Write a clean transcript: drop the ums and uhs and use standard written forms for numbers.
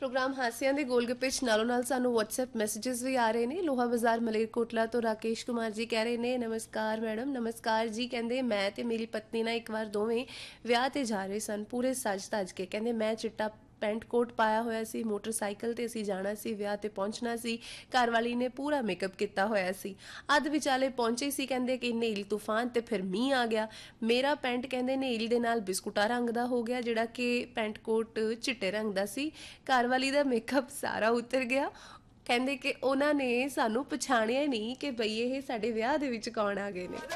Programme हासियां दे गोल गप्पे च नालों नाल सानू WhatsApp मैसेजेस भी आ रहे ने। लोहा बाजार मलेरकोटला तो राकेश कुमार जी कह रहे ने नमस्कार मैडम। नमस्कार जी। कहंदे मैं ते मेरी पत्नी ना एक बार दोवें विआह ते जा रहे सन पूरे सज धज के। कहंदे मैं चिट्टा पैंट कोट पाया होया सी, मोटरसाइकिल ते असीं जाना सी, विआह ते पहुंचना सी। घर वाली ने पूरा मेकअप किता होया सी। अध विचाले पहुंचे सी कहंदे कि नील तूफान ते फिर मींह आ गया। मेरा पैंट कहंदे नील दे नाल बिस्कुटा रंग दा हो गया जिहड़ा कि पैंट कोट चिट्टे रंग दा सी। घर वाली दा मेकअप सारा उतर गया। ਕਹਿੰਦੇ ਕਿ ਉਹਨਾਂ ਨੇ ਸਾਨੂੰ ਪਛਾਣਿਆ ਨਹੀਂ ਕਿ ਬਈ ਇਹ ਸਾਡੇ ਵਿਆਹ ਦੇ ਵਿੱਚ ਕੌਣ ਆ ਗਏ ਨੇ।